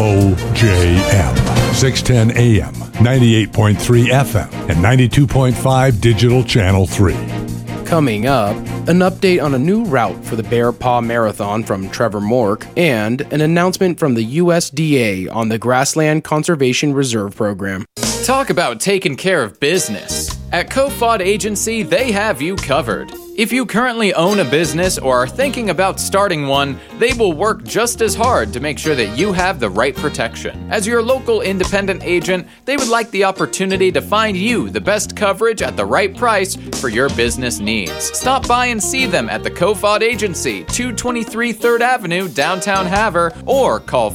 OJM, 610 AM, 98.3 FM, and 92.5 Digital Channel 3. Coming up, an update on a new route for the Bear Paw Marathon from Trevor Mork, and an announcement from the USDA on the Grassland Conservation Reserve Program. Talk about taking care of business. At Kofod Agency, they have you covered. If you currently own a business or are thinking about starting one, they will work just as hard to make sure that you have the right protection. As your local independent agent, they would like the opportunity to find you the best coverage at the right price for your business needs. Stop by and see them at the Kofod Agency, 223 3rd Avenue, downtown Havre, or call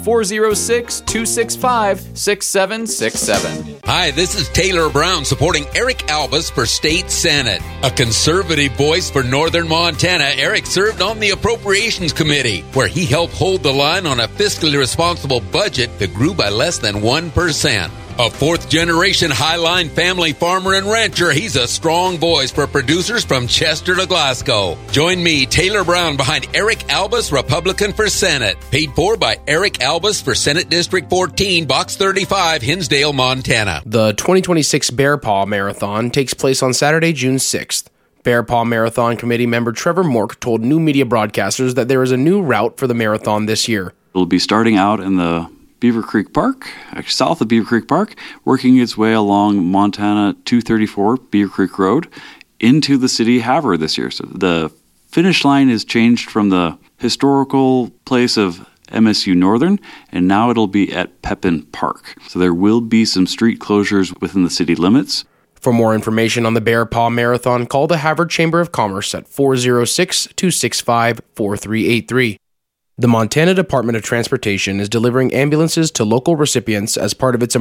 406-265-6767. Hi, this is Taylor Brown supporting Eric Albus for State Senate. A conservative voice for Northern Montana, Eric served on the Appropriations Committee, where he helped hold the line on a fiscally responsible budget that grew by less than 1%. A fourth-generation Highline family farmer and rancher, he's a strong voice for producers from Chester to Glasgow. Join me, Taylor Brown, behind Eric Albus, Republican for Senate. Paid for by Eric Albus for Senate District 14, Box 35, Hinsdale, Montana. The 2026 Bear Paw Marathon takes place on Saturday, June 6th. Bear Paw Marathon Committee member Trevor Mork told new media broadcasters that there is a new route for the marathon this year. It'll be starting out in the Beaver Creek Park, actually south of Beaver Creek Park, working its way along Montana 234 Beaver Creek Road into the city of Havre this year. So the finish line is changed from the historical place of MSU Northern, and now it'll be at Pepin Park. So there will be some street closures within the city limits. For more information on the Bear Paw Marathon, call the Havre Chamber of Commerce at 406-265-4383. The Montana Department of Transportation is delivering ambulances to local recipients as part of its